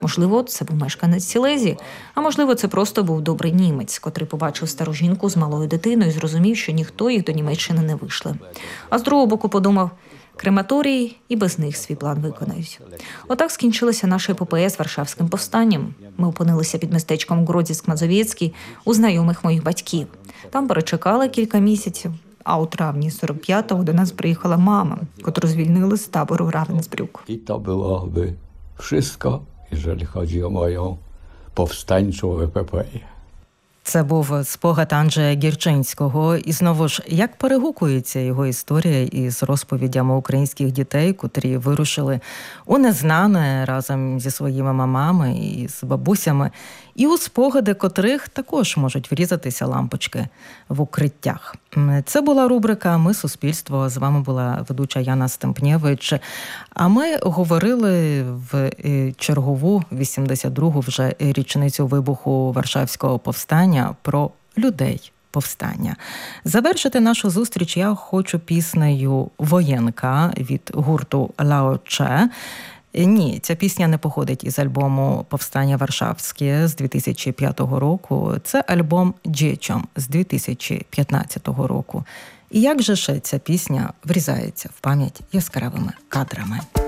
Можливо, це був мешканець Сілезії, а можливо, це просто був добрий німець, котрий побачив стару жінку з малою дитиною і зрозумів, що ніхто їх до Німеччини не вишле. А з другого боку подумав, крематорії і без них свій план виконають. Отак скінчилася наша епопея з Варшавським повстанням. Ми опинилися під містечком Гродзівськ-Мазовєцький у знайомих моїх батьків. Там перечекали кілька місяців, а у травні 45-го до нас приїхала мама, котру звільнили з табору Равенсбрюк. I to byłoby wszystko, jeżeli chodzi o moją powstańczą epopeję. Це був спогад Анджея Гірчинського. І знову ж, як перегукується його історія із розповідями українських дітей, котрі вирушили у незнане разом зі своїми мамами і з бабусями, і у спогади котрих також можуть врізатися лампочки в укриттях. Це була рубрика «Ми – суспільство». З вами була ведуча Яна Стемпнєвич. А ми говорили в чергову 82-гу вже річницю вибуху Варшавського повстання про людей повстання. Завершити нашу зустріч я хочу піснею «Воєнка» від гурту Лао Че. Ні, ця пісня не походить із альбому «Повстання Варшавське» з 2005 року. Це альбом «Дєчом» з 2015 року. І як же ще ця пісня врізається в пам'ять яскравими кадрами.